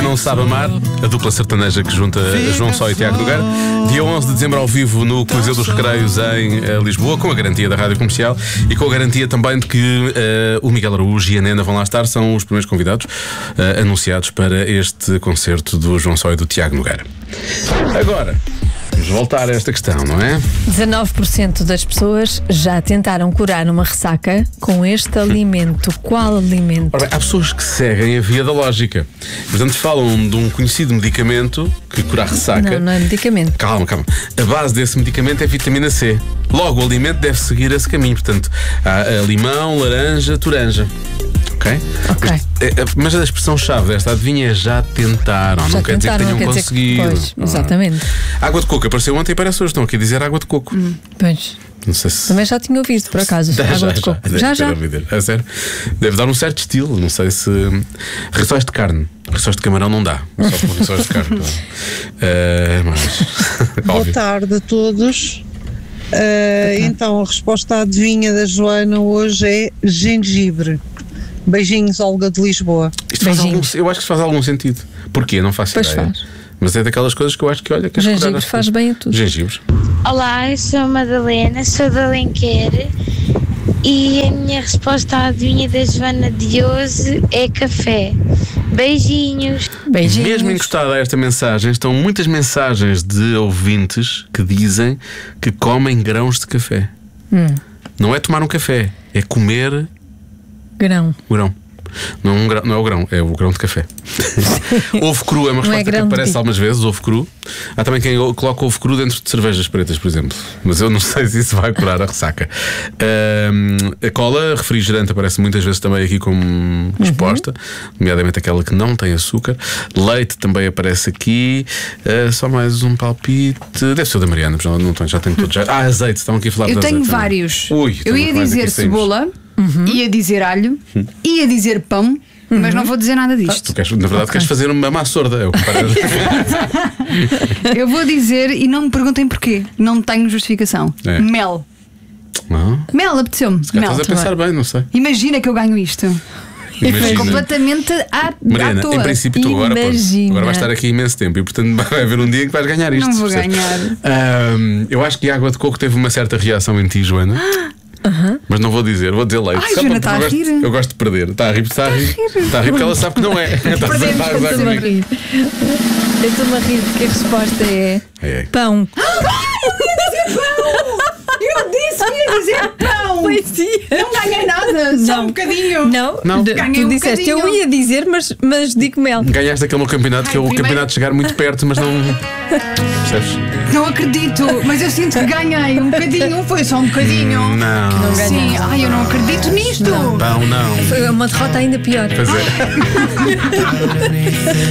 Não Sabe Amar, a dupla sertaneja que junta João Só e Tiago Nogueira. Dia 11 de dezembro ao vivo no Coliseu dos Recreios em Lisboa, com a garantia da Rádio Comercial e com a garantia também de que o Miguel Araújo e a Nena vão lá estar. São os primeiros convidados anunciados para este concerto do João Só e do Tiago Nogueira. Agora, vamos voltar a esta questão, não é? 19% das pessoas já tentaram curar uma ressaca com este alimento. Qual alimento? Ora bem, há pessoas que seguem a via da lógica. Portanto, falam de um conhecido medicamento que cura a ressaca. Não é medicamento. Calma. A base desse medicamento é vitamina C. Logo, o alimento deve seguir esse caminho. Portanto, há limão, laranja, toranja. Ok? Mas a expressão-chave desta adivinha é já tentaram. Não quer dizer que tenham conseguido. Pois, exatamente. Água de coco apareceu ontem e aparece hoje. Estão aqui a dizer água de coco. Pois. Não sei se... Também já tinha ouvido, por acaso. Água de coco. Já. É sério. Deve dar um certo estilo. Não sei se. Rissóis de carne. Rissóis de camarão não dá. Só por rissóis de carne. Mas. Boa tarde a todos. Então, a resposta à adivinha da Joana hoje é gengibre. Beijinhos, Olga de Lisboa. Eu acho que faz algum sentido. Porquê? Não faço ideia. Faz. Mas é daquelas coisas que eu acho que, olha, que gengibre faz bem a tudo. Gengibres. Olá, eu sou a Madalena, sou da Alenquer e a minha resposta à adivinha da Joana de hoje é café. Beijinhos. Mesmo encostada a esta mensagem, estão muitas mensagens de ouvintes que dizem que comem grãos de café. Não é tomar um café, é comer grão. Não é o grão, é o grão de café. Ovo cru é uma resposta que aparece algumas vezes, ovo cru. Há também quem coloca ovo cru dentro de cervejas pretas, por exemplo. Mas eu não sei se isso vai curar a ressaca. A cola refrigerante aparece muitas vezes também aqui como resposta, nomeadamente aquela que não tem açúcar. Leite também aparece aqui. Só mais um palpite. Deve ser o da Mariana, já tenho todos. Azeite, estão aqui a falar de azeite. Eu tenho vários. Ui, eu ia dizer cebola. Ia dizer alho, ia dizer pão, mas não vou dizer nada disto. Na verdade, queres fazer uma má sorda. Eu vou dizer, e não me perguntem porquê, não tenho justificação. Mel. Mel, apeteceu-me. Estás a pensar bem, não sei. Imagina que eu ganho isto. Completamente à Mariana, toa. em princípio tu agora vais estar aqui imenso tempo e portanto vai haver um dia que vais ganhar isto. Não vou ganhar. Eu acho que a água de coco teve uma certa reação em ti, Joana. Mas não vou dizer, vou dizer leite. Joana, está a rir. Eu gosto de perder. Está a rir porque ela sabe que não é. Eu estou-me a rir porque a resposta é pão. Eu disse que ia dizer pão. Não ganhei nada, só um bocadinho. Não. Tu disseste, eu ia dizer, mas digo mel. Ganhaste aquele meu campeonato, que é o campeonato de chegar muito perto, mas não. Percebes? Não acredito, mas eu sinto que ganhei um bocadinho, foi só um bocadinho. Não. Sim, eu não acredito nisto. Pão não. Foi uma derrota ainda pior. Pois é.